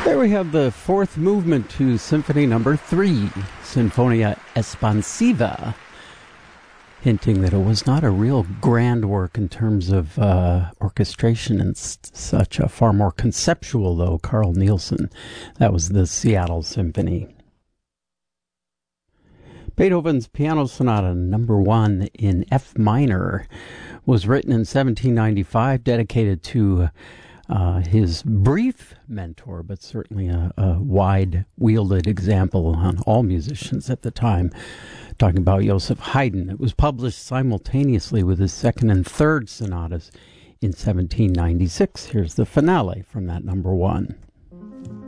There we have the fourth movement to Symphony Number 3, Sinfonia Espansiva, hinting that it was not a real grand work in terms of orchestration and such. A far more conceptual, though, Carl Nielsen. That was the Seattle Symphony. Beethoven's Piano Sonata Number 1 in F minor was written in 1795, dedicated to his brief mentor, but certainly a wide-wielded example on all musicians at the time, talking about Joseph Haydn. It was published simultaneously with his second and third sonatas in 1796. Here's the finale from that Number 1.